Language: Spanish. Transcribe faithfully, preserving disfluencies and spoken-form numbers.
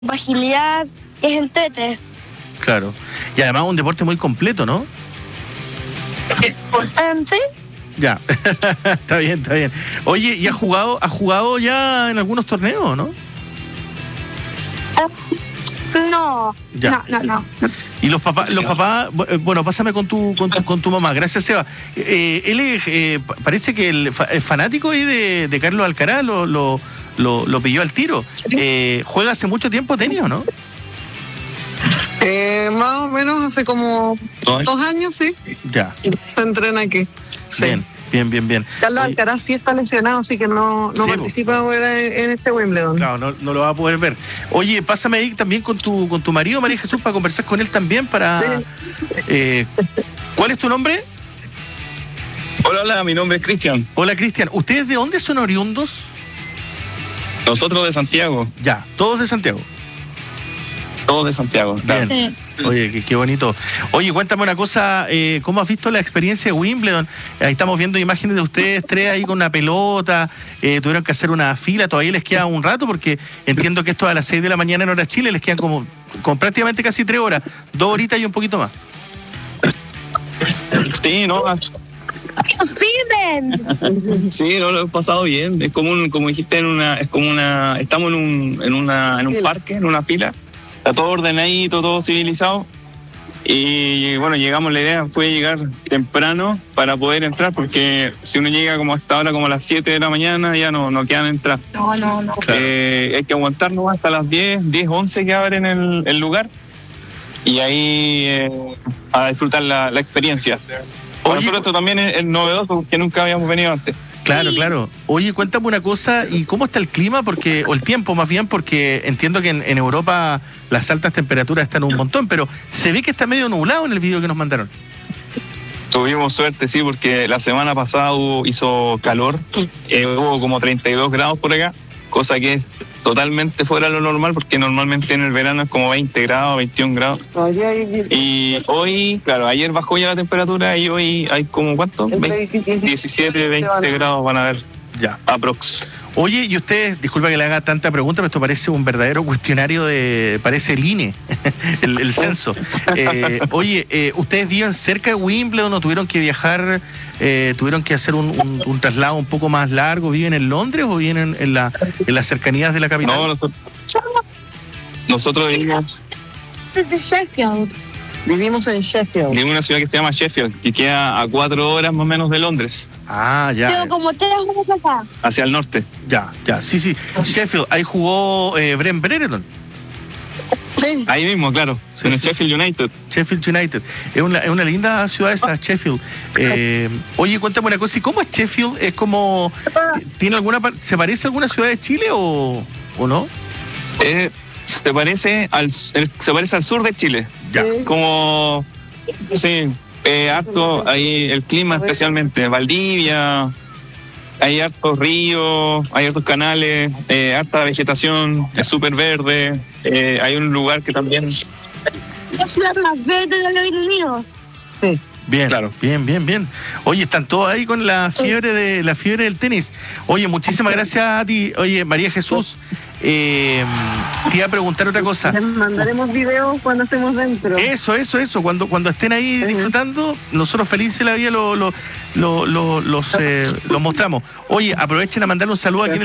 agilidad, es entrete. Claro. Y además un deporte muy completo, ¿no? Um, ¿Sí? Ya, está bien, está bien. Oye, ¿y has jugado, has jugado ya en algunos torneos, no? No, Ya. no, no, no. Y los papás, los papás, bueno, pásame con tu, con tu, con tu mamá. Gracias, Seba. Eh, él es, eh, parece que el es fanático ahí de, de Carlos Alcaraz, lo, lo, lo, lo pilló al tiro. Eh, ¿Juega hace mucho tiempo tenis o no? Eh, más o menos hace como dos años, sí. Ya. Se entrena aquí. Sí. Bien, bien, bien, bien. Carlos Alcaraz sí está lesionado, así que no, no sí, participa ahora en, en este Wimbledon. Claro, no, no lo va a poder ver. Oye, pásame ahí también con tu, con tu marido, María Jesús, para conversar con él también, para... Sí. Eh, ¿Cuál es tu nombre? Hola, hola, mi nombre es Cristian. Hola, Cristian. ¿Ustedes de dónde son oriundos? Nosotros de Santiago. Ya, todos de Santiago. Todos de Santiago. Bien. Sí. Oye, qué, qué bonito. Oye, cuéntame una cosa, eh, ¿cómo has visto la experiencia de Wimbledon? Ahí estamos viendo imágenes de ustedes tres ahí con una pelota, eh, tuvieron que hacer una fila, todavía les queda un rato porque entiendo que esto a las seis de la mañana en hora Chile les quedan como, como prácticamente casi tres horas, dos horitas y un poquito más. Sí, no, ¡Viven! sí, no lo he pasado bien. Es como un, como dijiste, en una, es como una, estamos en un, en una, en un parque, en una fila. Está todo ordenadito, todo civilizado. Y bueno, llegamos, la idea fue llegar temprano para poder entrar, porque si uno llega como hasta ahora, como a las siete de la mañana, ya no, no quedan entrar. No, no, no. Claro. Eh, hay que aguantarnos hasta las diez, diez, once que abren el, el lugar. Y ahí eh, a disfrutar la, la experiencia. Para nosotros esto también es, es novedoso, porque nunca habíamos venido antes. Claro, claro. Oye, cuéntame una cosa, ¿y cómo está el clima? Porque, o el tiempo más bien, porque entiendo que en, en Europa las altas temperaturas están un montón, pero se ve que está medio nublado en el video que nos mandaron. Tuvimos suerte, sí, porque la semana pasada hubo, hizo calor, eh, hubo como treinta y dos grados por acá, cosa que es totalmente fuera de lo normal, porque normalmente en el verano es como veinte grados, veintiún grados. Y hoy, claro, ayer bajó ya la temperatura y hoy hay como, ¿cuánto? diecisiete, veinte grados van a ver. Ya. Aprox. Oye, y ustedes, disculpa que le haga tanta pregunta, pero esto parece un verdadero cuestionario de, parece el I N E, el, el censo. Eh, oye, eh, ¿ustedes viven cerca de Wimbledon o tuvieron que viajar, eh, tuvieron que hacer un, un, un traslado un poco más largo? ¿Viven en Londres o viven en, en, la, en las cercanías de la capital? No, nosotros, nosotros vivimos, Desde Sheffield. Vivimos en Sheffield. vivimos en una ciudad que se llama Sheffield, que queda a cuatro horas más o menos de Londres, Ah, ya. Tengo como tres horas acá. hacia el norte. Ya, ya, sí, sí. Sheffield, ahí jugó eh, Brent Brereton. Sí. Ahí mismo, claro, Sí, en el sí, Sheffield United. Sheffield United. Es una, es una linda ciudad esa, Sheffield. Eh, oye, cuéntame una cosa, ¿y cómo es Sheffield? ¿Es como, tiene alguna, par- se parece a alguna ciudad de Chile o, o no? Eh, se parece al se parece al sur de Chile. Ya. Sí. Como sí, eh, harto ahí el clima, especialmente Valdivia, hay hartos ríos, hay hartos canales, eh, harta vegetación, es súper verde. Eh, hay un lugar que también, La ciudad más verde del Reino Unido. Bien, Claro. bien, bien, bien. Oye, están todos ahí con la fiebre de la fiebre del tenis. Oye, muchísimas gracias a ti. Oye, María Jesús, eh, te iba a preguntar otra cosa. Les mandaremos videos cuando estemos dentro. Eso, eso, eso. Cuando, cuando estén ahí disfrutando, nosotros felices de la vida lo, lo, lo, lo- los, eh, los mostramos. Oye, aprovechen a mandarle un saludo aquí en el